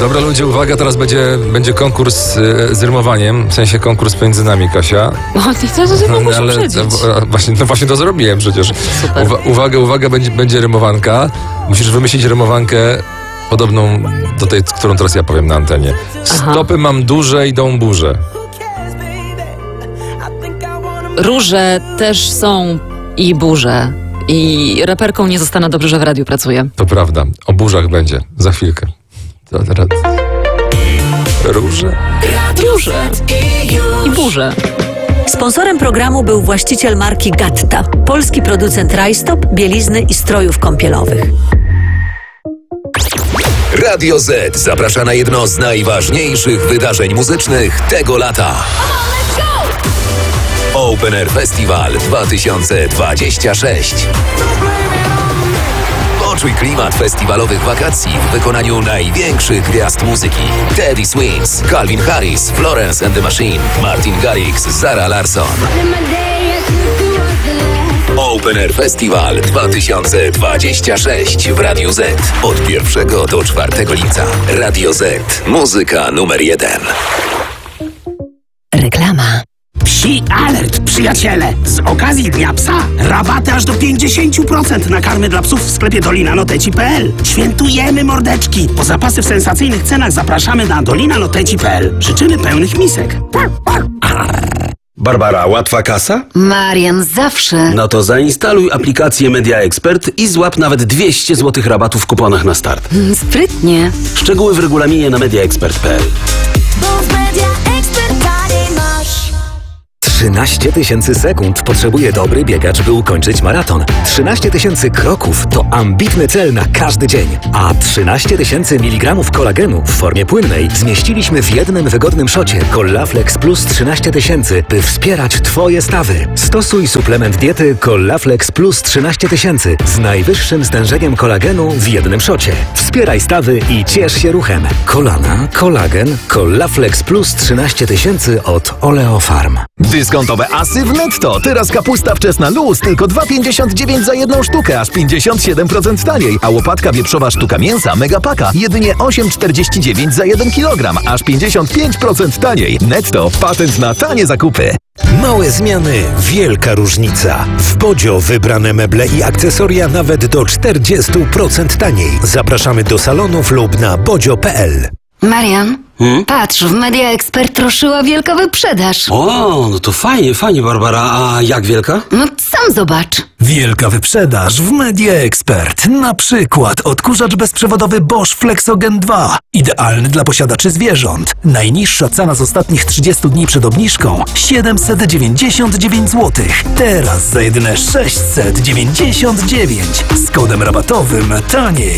Dobra ludzie, uwaga, teraz będzie konkurs z rymowaniem, w sensie konkurs między nami, Kasia. Nie chcę sobie Właśnie to zrobiłem przecież. Super. Uwaga, będzie rymowanka. Musisz wymyślić rymowankę podobną do tej, którą teraz ja powiem na antenie. Stopy mam duże, idą burze. Róże też są i burze. I raperką nie zostanę, dobrze, że w radiu pracuję. To prawda. O burzach będzie. Za chwilkę. Róże. Róże i burze. Sponsorem programu był właściciel marki Gatta, polski producent rajstop, bielizny i strojów kąpielowych. Radio Z zaprasza na jedno z najważniejszych wydarzeń muzycznych tego lata. Open Air Festival 2026. Poczuj klimat festiwalowych wakacji w wykonaniu największych gwiazd muzyki. Teddy Swims, Calvin Harris, Florence and the Machine, Martin Garrix, Zara Larsson. Open Air Festival 2026 w Radiu Z. Od 1 do 4 lipca. Radio Z. Muzyka numer 1. Reklama. Psi alert, przyjaciele! Z okazji Dnia Psa rabaty aż do 50% na karmy dla psów w sklepie dolinanoteci.pl. Świętujemy, mordeczki! Po zapasy w sensacyjnych cenach zapraszamy na dolinanoteci.pl. Życzymy pełnych misek. Barbara, łatwa kasa? Marian, zawsze. No to zainstaluj aplikację Media Expert i złap nawet 200 zł rabatu w kuponach na start. Sprytnie. Szczegóły w regulaminie na mediaexpert.pl. 13 000 sekund potrzebuje dobry biegacz, by ukończyć maraton. 13 000 kroków to ambitny cel na każdy dzień. A 13 000 mg kolagenu w formie płynnej zmieściliśmy w jednym wygodnym szocie Collaflex Plus 13 000, by wspierać Twoje stawy. Stosuj suplement diety Collaflex Plus 13 000 z najwyższym stężeniem kolagenu w jednym szocie. Wspieraj stawy i ciesz się ruchem. Kolana, kolagen, Collaflex Plus 13 000 od Oleofarm. Dyskontowe asy w Netto. Teraz kapusta wczesna luz tylko 2,59 za jedną sztukę, aż 57% taniej. A łopatka wieprzowa sztuka mięsa Megapaka jedynie 8,49 za 1 kg, aż 55% taniej. Netto. Patent na tanie zakupy. Małe zmiany, wielka różnica. W Bodzio wybrane meble i akcesoria nawet do 40% taniej. Zapraszamy do salonów lub na bodzio.pl. Marian, patrz, w Media Expert ruszyła wielka wyprzedaż. O, no to fajnie, Barbara. A jak wielka? No sam zobacz. Wielka wyprzedaż w Media Expert. Na przykład odkurzacz bezprzewodowy Bosch Flexogen 2. Idealny dla posiadaczy zwierząt. Najniższa cena z ostatnich 30 dni przed obniżką 799 zł. Teraz za jedyne 699. Z kodem rabatowym taniej.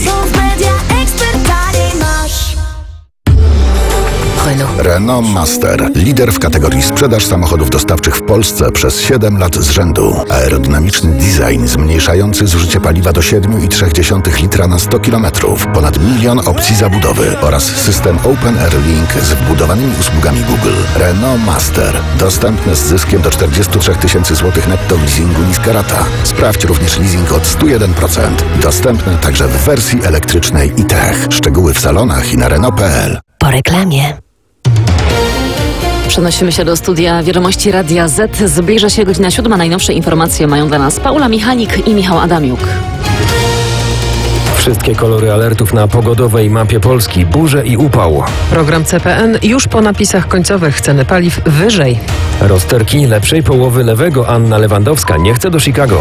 Renault Master. Lider w kategorii sprzedaż samochodów dostawczych w Polsce przez 7 lat z rzędu. Aerodynamiczny design zmniejszający zużycie paliwa do 7,3 litra na 100 km. Ponad 1 000 000 opcji zabudowy oraz system Open Air Link z wbudowanymi usługami Google. Renault Master. Dostępne z zyskiem do 43 000 zł netto w leasingu niska rata. Sprawdź również leasing od 101%. Dostępne także w wersji elektrycznej i tech. Szczegóły w salonach i na Renault.pl. Po reklamie. Przenosimy się do studia Wiadomości Radia Z. Zbliża się godzina 7. Najnowsze informacje mają dla nas Paula Michalik i Michał Adamiuk. Wszystkie kolory alertów na pogodowej mapie Polski. Burze i upał. Program CPN już po napisach końcowych. Ceny paliw wyżej. Rozterki lepszej połowy lewego. Anna Lewandowska nie chce do Chicago.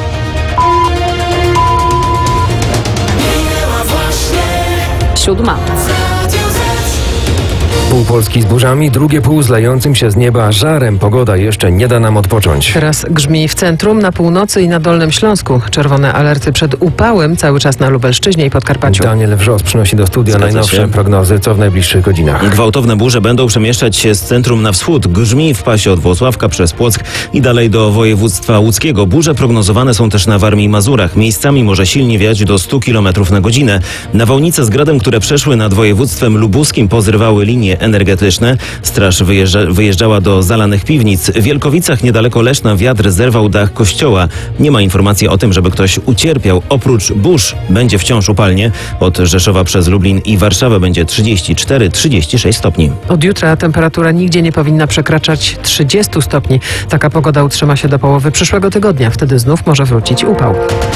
Siódma. Pół Polski z burzami, drugie pół z lejącym się z nieba żarem. Pogoda jeszcze nie da nam odpocząć. Teraz grzmi w centrum, na północy i na Dolnym Śląsku. Czerwone alerty przed upałem cały czas na Lubelszczyźnie i Podkarpaciu. Daniel Wrzos przynosi do studia najnowsze prognozy, co w najbliższych godzinach. Gwałtowne burze będą przemieszczać się z centrum na wschód. Grzmi w pasie od Włocławka przez Płock i dalej do województwa łódzkiego. Burze prognozowane są też na Warmii i Mazurach. Miejscami może silnie wiać do 100 km na godzinę. Nawałnice z gradem, które przeszły nad województwem lubuskim, pozrywały linię energetyczne. Straż wyjeżdżała do zalanych piwnic. W Wielkowicach niedaleko Leszna wiatr zerwał dach kościoła. Nie ma informacji o tym, żeby ktoś ucierpiał. Oprócz burz będzie wciąż upalnie. Od Rzeszowa przez Lublin i Warszawę będzie 34-36 stopni. Od jutra temperatura nigdzie nie powinna przekraczać 30 stopni. Taka pogoda utrzyma się do połowy przyszłego tygodnia. Wtedy znów może wrócić upał.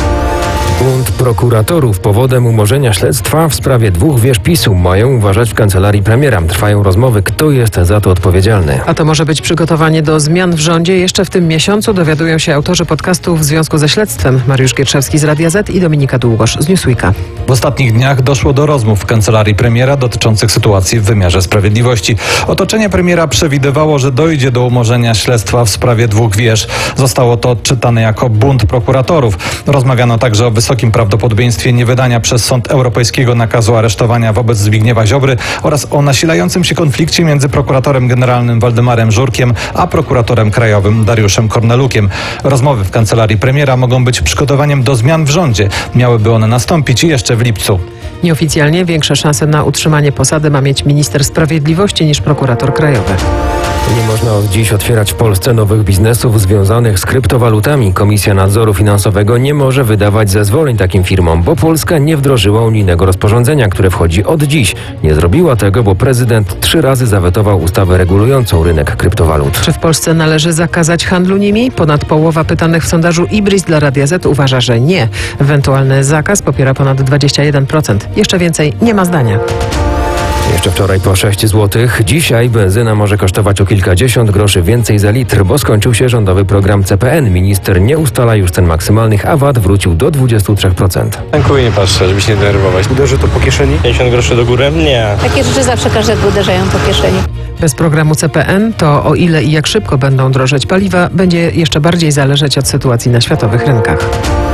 Bunt prokuratorów powodem umorzenia śledztwa w sprawie 2 wież PiS-u mają uważać w kancelarii premiera. Trwają rozmowy, kto jest za to odpowiedzialny. A to może być przygotowanie do zmian w rządzie. Jeszcze w tym miesiącu dowiadują się autorzy podcastu w związku ze śledztwem. Mariusz Gierszewski z Radia Z i Dominika Długosz z Newsweeka. W ostatnich dniach doszło do rozmów w kancelarii premiera dotyczących sytuacji w wymiarze sprawiedliwości. Otoczenie premiera przewidywało, że dojdzie do umorzenia śledztwa w sprawie 2 wież. Zostało to odczytane jako bunt prokuratorów. Rozmawiano także o wysokim prawdopodobieństwie niewydania przez Sąd Europejskiego nakazu aresztowania wobec Zbigniewa Ziobry oraz o nasilającym się konflikcie między prokuratorem generalnym Waldemarem Żurkiem a prokuratorem krajowym Dariuszem Kornelukiem. Rozmowy w kancelarii premiera mogą być przygotowaniem do zmian w rządzie. Miałyby one nastąpić jeszcze w lipcu. Nieoficjalnie większe szanse na utrzymanie posady ma mieć minister sprawiedliwości niż prokurator krajowy. Nie można od dziś otwierać w Polsce nowych biznesów związanych z kryptowalutami. Komisja Nadzoru Finansowego nie może wydawać zezwoleń takim firmom, bo Polska nie wdrożyła unijnego rozporządzenia, które wchodzi od dziś. Nie zrobiła tego, bo prezydent 3 razy zawetował ustawę regulującą rynek kryptowalut. Czy w Polsce należy zakazać handlu nimi? Ponad połowa pytanych w sondażu Ibris dla Radia Z uważa, że nie. Ewentualny zakaz popiera ponad 21%. Jeszcze więcej nie ma zdania. Jeszcze wczoraj po 6 zł. Dzisiaj benzyna może kosztować o kilkadziesiąt groszy więcej za litr, bo skończył się rządowy program CPN. Minister nie ustala już cen maksymalnych, a VAT wrócił do 23%. Dziękuję, nie patrzę, żeby się nie denerwować. Uderzy to po kieszeni? 50 groszy do góry? Nie. Takie rzeczy zawsze każdego uderzają po kieszeni. Bez programu CPN to o ile i jak szybko będą drożeć paliwa, będzie jeszcze bardziej zależeć od sytuacji na światowych rynkach.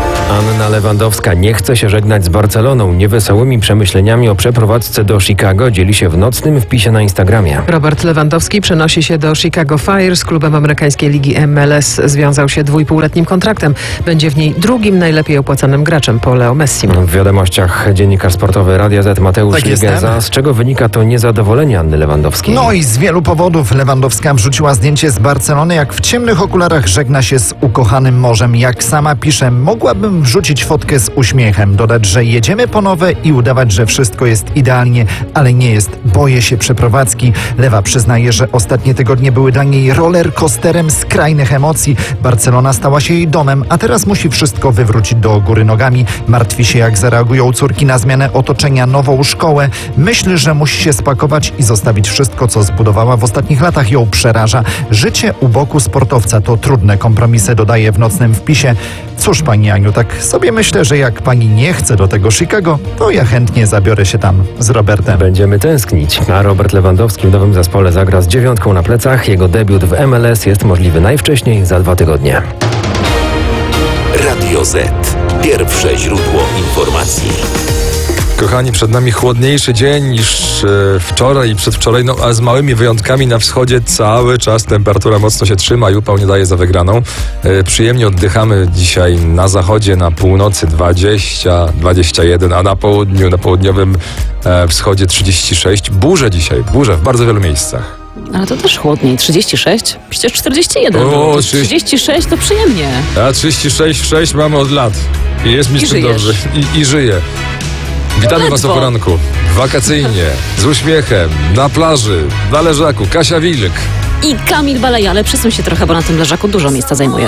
Anna Lewandowska nie chce się żegnać z Barceloną. Niewesołymi przemyśleniami o przeprowadzce do Chicago dzieli się w nocnym wpisie na Instagramie. Robert Lewandowski przenosi się do Chicago Fire. Z klubem amerykańskiej ligi MLS związał się 2,5-letnim kontraktem. Będzie w niej drugim najlepiej opłacanym graczem po Leo Messim. W wiadomościach dziennikarz sportowy Radia Z Mateusz Ligeza. Z czego wynika to niezadowolenie Anny Lewandowskiej? No i z wielu powodów. Lewandowska wrzuciła zdjęcie z Barcelony, jak w ciemnych okularach żegna się z ukochanym morzem. Jak sama pisze, mogłabym wrzucić fotkę z uśmiechem, dodać, że jedziemy po nowe i udawać, że wszystko jest idealnie, ale nie jest. Boję się przeprowadzki. Lewa przyznaje, że ostatnie tygodnie były dla niej rollercoasterem skrajnych emocji. Barcelona stała się jej domem, a teraz musi wszystko wywrócić do góry nogami. Martwi się, jak zareagują córki na zmianę otoczenia, nową szkołę. Myśli, że musi się spakować i zostawić wszystko, co zbudowała w ostatnich latach. Ją przeraża. Życie u boku sportowca to trudne kompromisy, dodaje w nocnym wpisie. Cóż, pani Aniu, tak sobie myślę, że jak pani nie chce do tego Chicago, to ja chętnie zabiorę się tam z Robertem. Będziemy tęsknić. A Robert Lewandowski w nowym zespole zagra z 9 na plecach. Jego debiut w MLS jest możliwy najwcześniej za 2 tygodnie. Radio Z. Pierwsze źródło informacji. Kochani, przed nami chłodniejszy dzień niż wczoraj i przedwczoraj, no a z małymi wyjątkami na wschodzie cały czas temperatura mocno się trzyma i upał nie daje za wygraną. Przyjemnie oddychamy dzisiaj na zachodzie, na północy 20, 21, a na południu, na południowym wschodzie 36. Burze dzisiaj, burze w bardzo wielu miejscach. Ale to też chłodniej. 36? Przecież 41. O, 36 to przyjemnie. A 36 mamy od lat. I jest mi z tym dobrze. I żyję. Witamy Was o poranku. Wakacyjnie, z uśmiechem, na plaży, na leżaku. Kasia Wilk. I Kamil Balej, ale przesuń się trochę, bo na tym leżaku dużo miejsca zajmuje.